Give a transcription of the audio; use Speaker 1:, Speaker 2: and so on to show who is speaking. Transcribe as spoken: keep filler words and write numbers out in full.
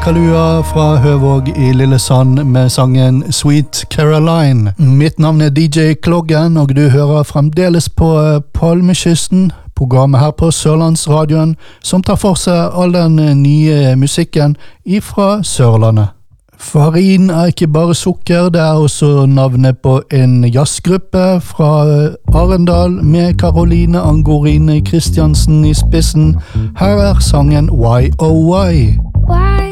Speaker 1: Kalua fra Høvåg i Lillesand med sangen Sweet Caroline. Mitt navn er D J Kloggen, og du hører fremdeles på Palmekysten, programmet her på Sørlandsradioen, som tar for seg all den nye musikken ifra Sørlandet. Farin er ikke bare sukker, det er også navnet på en jazzgruppe fra Arendal med Caroline Angorine Christiansen i spissen. Her er sangen Y O Y.
Speaker 2: Why?